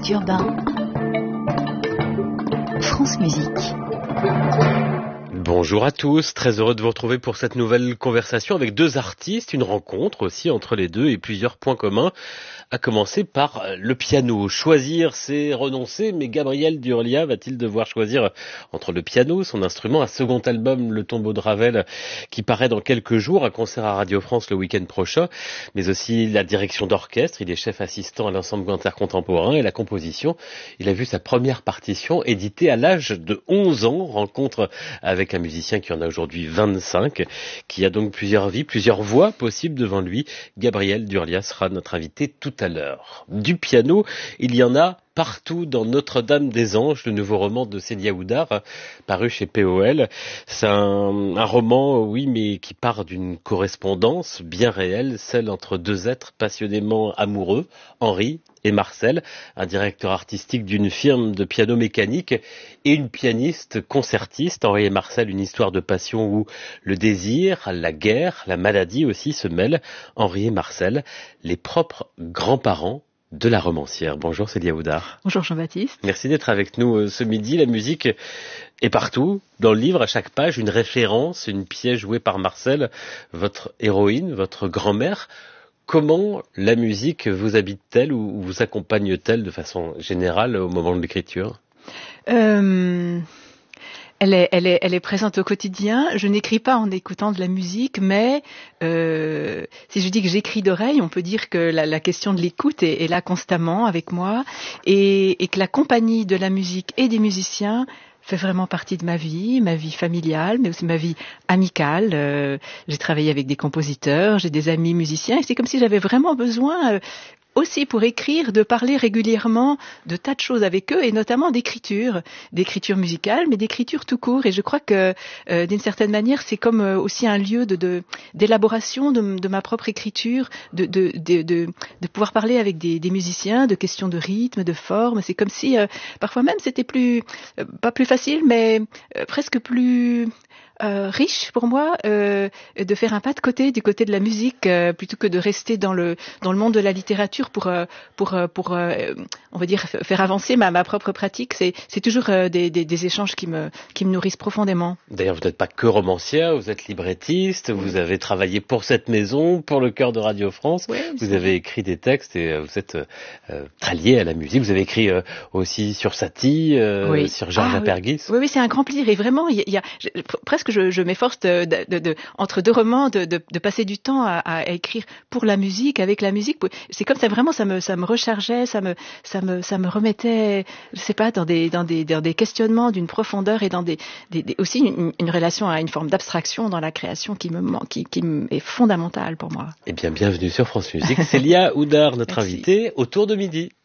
Baptiste Urbain, France Musique. Bonjour à tous, très heureux de vous retrouver pour cette nouvelle conversation avec deux artistes, une rencontre aussi entre les deux et plusieurs points communs, à commencer par le piano. Choisir, c'est renoncer, mais Gabriel Durlia va-t-il devoir choisir entre le piano, son instrument, un second album, Le Tombeau de Ravel, qui paraît dans quelques jours, un concert à Radio France le week-end prochain, mais aussi la direction d'orchestre, il est chef assistant à l'ensemble intercontemporain, et la composition, il a vu sa première partition éditée à l'âge de 11 ans, rencontre avec un musicien qui en a aujourd'hui 25, qui a donc plusieurs vies, plusieurs voix possibles devant lui. Gabriel Durlia sera notre invité tout à l'heure. Du piano, il y en a partout dans Notre-Dame-des-Anges, le nouveau roman de Célia Oudard, paru chez POL. C'est un roman, oui, mais qui part d'une correspondance bien réelle, celle entre deux êtres passionnément amoureux, Henri et Marcel, un directeur artistique d'une firme de piano mécanique et une pianiste concertiste. Henri et Marcel, une histoire de passion où le désir, la guerre, la maladie aussi se mêlent. Henri et Marcel, les propres grands-parents de la romancière. Bonjour Célia Oudard. Bonjour Jean-Baptiste. Merci d'être avec nous ce midi. La musique est partout. Dans le livre, à chaque page, une référence, une pièce jouée par Marcel, votre héroïne, votre grand-mère. Comment la musique vous habite-t-elle ou vous accompagne-t-elle de façon générale au moment de l'écriture ? Elle est présente au quotidien. Je n'écris pas en écoutant de la musique, mais si je dis que j'écris d'oreille, on peut dire que la question de l'écoute est là constamment avec moi et que la compagnie de la musique et des musiciens fait vraiment partie de ma vie familiale, mais aussi ma vie amicale. J'ai travaillé avec des compositeurs, j'ai des amis musiciens, et c'est comme si j'avais vraiment besoin aussi pour écrire, de parler régulièrement de tas de choses avec eux, et notamment d'écriture musicale, mais d'écriture tout court. Et je crois que d'une certaine manière, c'est comme aussi un lieu d'élaboration de ma propre écriture, de pouvoir parler avec des musiciens, de questions de rythme, de forme. C'est comme si parfois même c'était pas plus facile, mais presque plus riche pour moi de faire un pas de côté du côté de la musique plutôt que de rester dans le monde de la littérature pour on va dire faire avancer ma propre pratique. C'est toujours des échanges qui me nourrissent profondément. D'ailleurs, vous n'êtes pas que romancière, vous êtes librettiste, vous avez travaillé pour cette maison, pour le chœur de Radio France, oui, vous avez écrit des textes et vous êtes très liée à la musique. Vous avez écrit aussi sur Satie, oui, sur Georges Apergis. Oui, c'est un grand plaisir et vraiment il y a presque je m'efforce entre deux romans de passer du temps à écrire pour la musique, avec la musique. C'est comme ça, vraiment, ça me rechargeait, ça me remettait, je sais pas, dans des questionnements d'une profondeur et dans aussi une relation à une forme d'abstraction dans la création qui est fondamentale pour moi. Eh bien, bienvenue sur France Musique. Célia Oudard, notre invitée, autour de midi.